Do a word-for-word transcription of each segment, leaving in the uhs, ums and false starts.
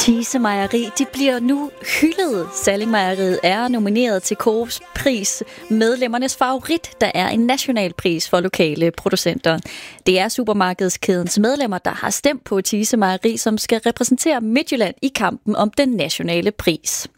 Thise Mejeri, de bliver nu hyldet. Salling-mejeriet er nomineret til Coops pris, medlemmernes favorit, der er en national pris for lokale producenter. Det er supermarkedskædens medlemmer, der har stemt på Thise Mejeri, som skal repræsentere Midtjylland i kampen om den nationale pris.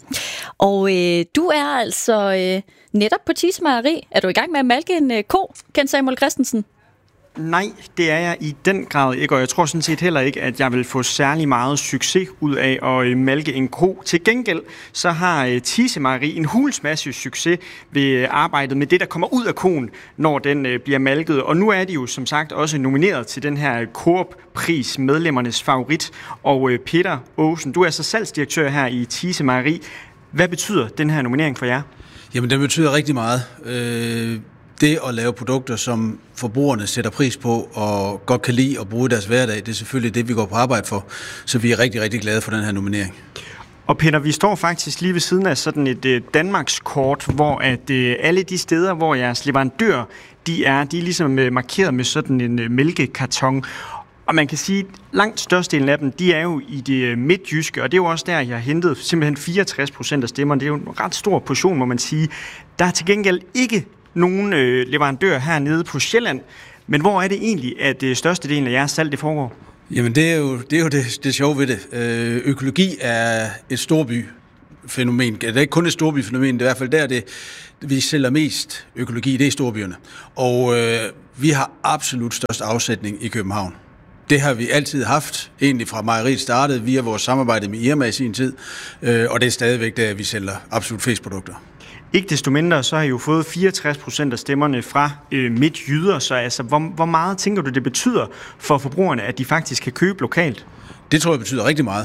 Og øh, du er altså øh, netop på Thise Mejeri. Er du i gang med at malke en øh, ko, Kent Samuel Christensen? Nej, det er jeg i den grad ikke, og jeg tror sådan set heller ikke, at jeg vil få særlig meget succes ud af at malke en ko. Til gengæld så har Thise Mejeri en hulens masse succes ved arbejdet med det, der kommer ud af koen, når den bliver malket. Og nu er de jo som sagt også nomineret til den her Coop-pris, medlemmernes favorit. Og Peter Aasen, du er så salgsdirektør her i Thise Mejeri. Hvad betyder den her nominering for jer? Jamen, den betyder rigtig meget. Øh Det at lave produkter, som forbrugerne sætter pris på og godt kan lide at bruge i deres hverdag, det er selvfølgelig det, vi går på arbejde for. Så vi er rigtig, rigtig glade for den her nominering. Og Peter, vi står faktisk lige ved siden af sådan et uh, Danmarkskort, hvor at uh, alle de steder, hvor jeres leverandør de er, de er ligesom uh, markeret med sådan en uh, mælkekarton. Og man kan sige, at langt størstedelen af dem, de er jo i det midtjyske, og det er jo også der, jeg har hentet simpelthen fireogtres procent af stemmerne. Det er jo en ret stor portion, må man sige. Der er til gengæld ikke nogen øh, leverandør hernede på Sjælland. Men hvor er det egentlig, at det størstedelen af jeres salg det foregår? Jamen, det er jo det, er jo det, det sjove ved det. Øh, økologi er et storbyfænomen. Det er ikke kun et storbyfænomen, det er i hvert fald der, det, vi sælger mest økologi, det er storbyer. Og øh, vi har absolut størst afsætning i København. Det har vi altid haft, egentlig fra mejeriet startede via vores samarbejde med Irma i sin tid, øh, og det er stadigvæk der, vi sælger absolut flest produkter. Ikke desto mindre, så har I jo fået fireogtres procent af stemmerne fra øh, midtjyder, så altså, hvor, hvor meget tænker du, det betyder for forbrugerne, at de faktisk kan købe lokalt? Det tror jeg betyder rigtig meget.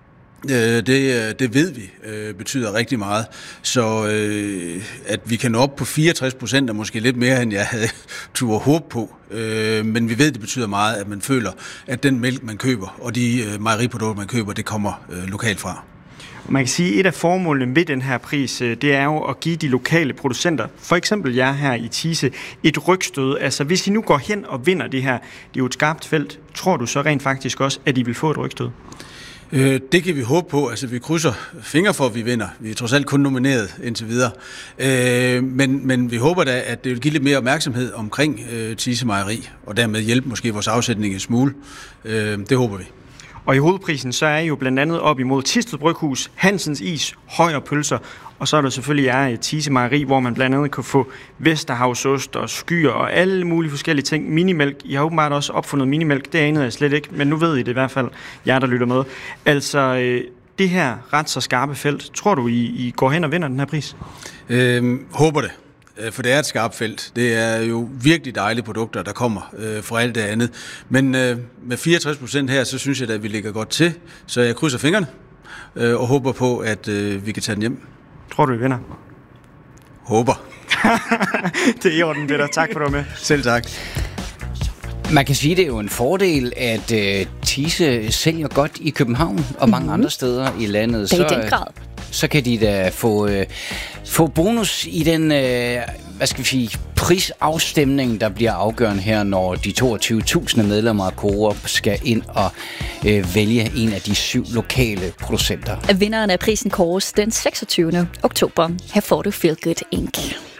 Det, det ved vi øh, betyder rigtig meget, så øh, at vi kan nå op på fireogtres procent er måske lidt mere, end jeg havde turde håbe på, øh, men vi ved, det betyder meget, at man føler, at den mælk, man køber, og de øh, mejeriprodukter, man køber, det kommer øh, lokalt fra. Man kan sige, at et af formålene ved den her pris, det er jo at give de lokale producenter, for eksempel jer her i Thise, et rygstød. Altså hvis I nu går hen og vinder det her, det er jo et skarpt felt, tror du så rent faktisk også, at I vil få et rygstød? Øh, det kan vi håbe på. Altså vi krydser fingre for, at vi vinder. Vi er trods alt kun nomineret indtil videre. Øh, men, men vi håber da, at det vil give lidt mere opmærksomhed omkring øh, Thise Mejeri, og dermed hjælpe måske vores afsætning en smule. Øh, det håber vi. Og i hovedprisen, så er I jo blandt andet op imod Thisted Bryghus, Hansens Is, Højer Pølser, og så er der selvfølgelig er Thise Mejeri, hvor man blandt andet kan få Vesterhavsost og skyer og alle mulige forskellige ting. Minimælk, I har åbenbart også opfundet minimælk, det anede jeg slet ikke, men nu ved I det i hvert fald, jer der lytter med. Altså, det her ret så skarpe felt, tror du, I, I går hen og vinder den her pris? Øhm, håber det. For det er et skarpt felt. Det er jo virkelig dejlige produkter, der kommer øh, fra alt det andet. Men øh, med fireogtres procent her, så synes jeg, at vi ligger godt til. Så jeg krydser fingrene øh, og håber på, at øh, vi kan tage den hjem. Tror du, vi vinder? Håber. Det er i orden, Peter. Tak for, at du var med. Selv tak. Man kan sige, at det er jo en fordel, at øh, Thise sælger godt i København og mange mm-hmm. andre steder i landet. Det er så, i den grad. Så kan de da få, øh, få bonus i den øh, hvad skal vi sige, prisafstemning, der bliver afgørende her, når de toogtyve tusind medlemmer af Coop skal ind og øh, vælge en af de syv lokale producenter. Vinderen af prisen kåres den seksogtyvende oktober. Her får du Feel Good Incorporated